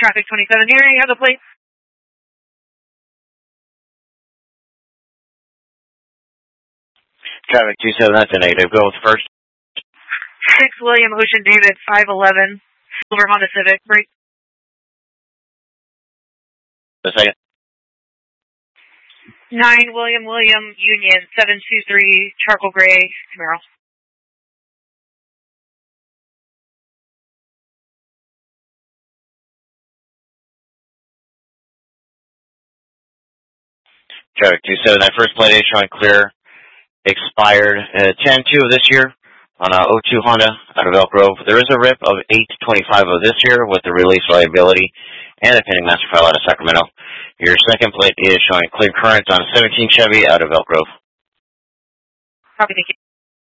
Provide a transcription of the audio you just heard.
traffic 27 here. You have the plate. Traffic 27, that's a negative. Go with first. 6 William Ocean David 511 Silver Honda Civic. Break. The second. 9 William Union 723 Charcoal Gray Camaro. Traffic 27, that first plate is showing clear. Expired 10-2 of this year on a 02 Honda out of Elk Grove. There is a RIP of 825 of this year with the release liability and a pending master file out of Sacramento. Your second plate is showing clear current on a 17 Chevy out of Elk Grove. Copy, thank you.